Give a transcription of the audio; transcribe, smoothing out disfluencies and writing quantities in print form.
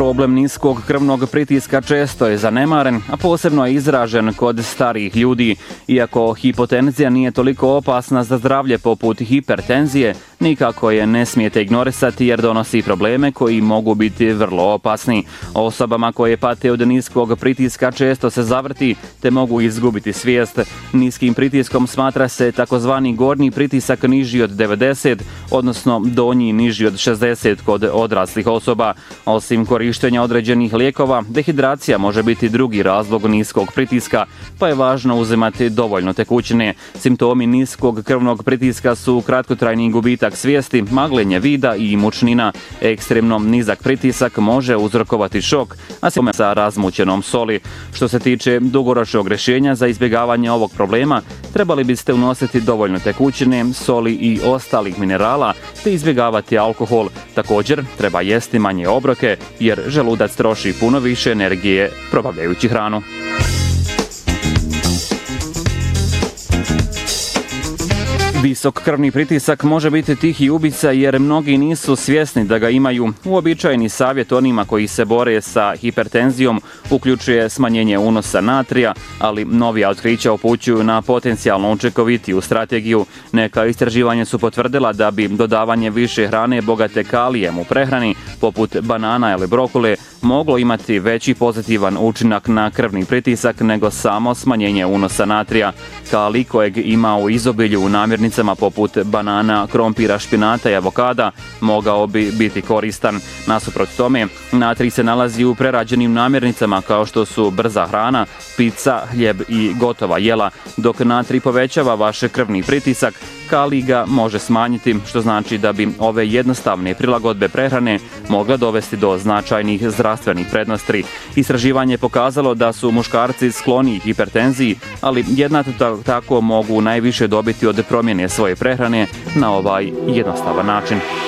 Problem niskog krvnog pritiska često je zanemaren, a posebno je izražen kod starijih ljudi. Iako hipotenzija nije toliko opasna za zdravlje poput hipertenzije, nikako je ne smijete ignorisati jer donosi probleme koji mogu biti vrlo opasni. Osobama koje pate od niskog pritiska često se zavrti te mogu izgubiti svijest. Niskim pritiskom smatra se takozvani gornji pritisak niži od 90, odnosno donji niži od 60 kod odraslih osoba. Osim korištenja određenih lijekova, dehidracija može biti drugi razlog niskog pritiska, pa je važno uzimati dovoljno tekućine. Simptomi niskog krvnog pritiska su kratkotrajni gubitak svijesti, magljenje vida i mučnina. Ekstremno nizak pritisak može uzrokovati šok, a sa razmućenom soli. Što se tiče dugoročnog rješenja za izbjegavanje ovog problema, trebali biste unositi dovoljno tekućine, soli i ostalih minerala, te izbjegavati alkohol. Također, treba jesti manje obroke, jer želudac troši puno više energije probavljajući hranu. Visok krvni pritisak može biti tihi ubica jer mnogi nisu svjesni da ga imaju. Uobičajeni savjet onima koji se bore sa hipertenzijom uključuje smanjenje unosa natrija, ali novija otkrića upućuju na potencijalno učinkovitiju strategiju. Neka istraživanja su potvrdila da bi dodavanje više hrane bogate kalijem u prehrani, poput banana ili brokule, moglo imati veći pozitivan učinak na krvni pritisak nego samo smanjenje unosa natrija. Kalij kojeg ima u izobilju u namirnicama poput banana, krompira, špinata i avokada mogao bi biti koristan. Nasuprot tome, natrij se nalazi u prerađenim namirnicama kao što su brza hrana, pizza, hljeb i gotova jela. Dok natrij povećava vaš krvni pritisak, kalij ga može smanjiti, što znači da bi ove jednostavne prilagodbe prehrane mogle dovesti do značajnih zdravstvenih prednosti. Istraživanje je pokazalo da su muškarci skloniji hipertenziji, ali jednako tako mogu najviše dobiti od promjene svoje prehrane na ovaj jednostavan način.